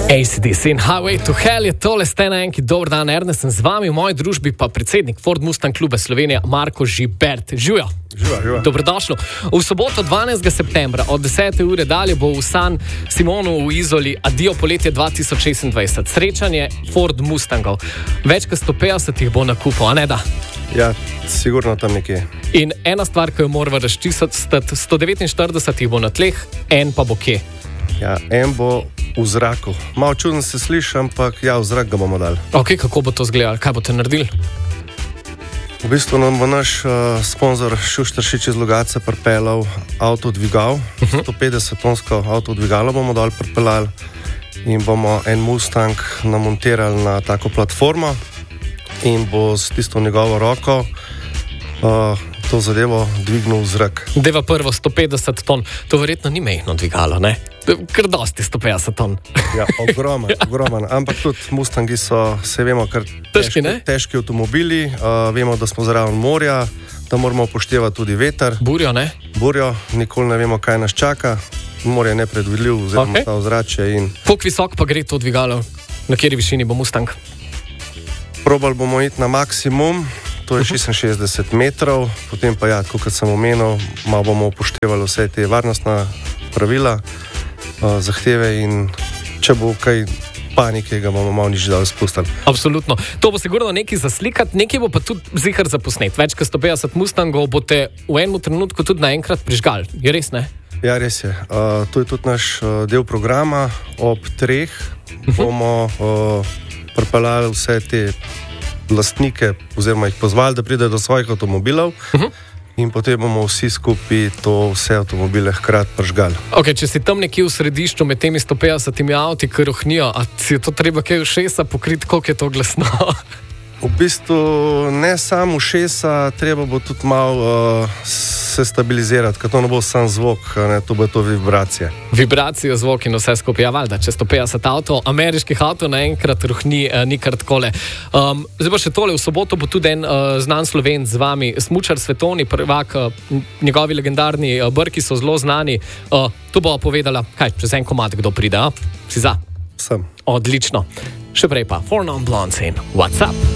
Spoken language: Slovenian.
AC/DC in Highway to Hell je tole ste na enki. Dober dan, Ernest, sem z vami, v moji družbi pa predsednik Ford Mustang kluba Slovenija, Marko Žibert. Živijo. Živa. Dobrodošlo. V soboto 12. septembra od 10. ure dalje bo v San Simonu v Izoli Adijo poletje 2026. Srečanje Ford Mustangov. Več kot 150 jih bo na kupu, a ne da? Ja, sigurno tam nekje. In ena stvar, ki jo moramo razčistiti, 149 jih bo na tleh, en pa bo kje? Ja, en bo v zraku. Malo čudno se sliši, ampak ja, v zrak ga bomo dali. Ok, kako bo to izgledalo? Kaj boste naredili? V bistvu nam bo naš sponzor Šušteršič iz Logatca pripeljal avtodvigal. 150-tonsko avtodvigalo bomo dal pripeljali in bomo en Mustang namontirali na tako platformo in bo s tisto njegovo roko to zadevo dvignil v zrak. Deva prvo 150 ton. To verjetno ni mejno dvigalo, ne? Kar dosti 150 ton. Ja, ogroman. Ampak tudi Mustangi so, se vemo, kar težki avtomobili. Vemo, da smo zraven morja, da moramo upoštevati tudi veter. Burjo, ne? Burjo, nikoli ne vemo, kaj nas čaka. Morje je nepredvidljiv, oziroma ta ozračje. Koliko visok pa gre to dvigalo? Na kateri višini bo Mustang? Probali bomo iti na maksimum. To je 66 metrov, potem pa ja, kot sem omenil, malo bomo upoštevali vse te varnostna pravila, zahteve in če bo kaj panike, ga bomo malo nižje dali spustili. Absolutno. To bo sigurno nekaj za slikati, nekaj bo pa tudi zihar za posnet. Več kot 150 Mustangov boste v enem trenutku tudi naenkrat prižgali. Je res, ne? Ja, res je. To je tudi naš del programa. Ob 3 bomo pripeljali vse te lastnike, oziroma jih pozvali, da pridejo do svojih avtomobilov in potem bomo vsi skupaj to vse avtomobile hkrati prižgali. Ok, če si tam nekje v središču med temi 150 avti, ki rohnijo, a si je to treba kaj ušesa pokriti, koliko je to glasno? V bistvu ne samo ušesa, treba bo tudi malo se stabilizirati, ker to ne bo sam zvok, ne, to bo to vibracije. Vibracijo, zvok in vse skupaj. Ja, valjda, če 150 avtov, ameriških avtov naenkrat rohni, ni kar takole. Zdaj pa še tole, v soboto bo tudi en znan Slovenc z vami, smučar svetovni prvak, njegovi legendarni brki so zelo znani. To bo povedala, kaj, čez en komad kdo pride, a? Si za? Sem. Odlično. Še prej pa, Four Non Blondes in What's Up?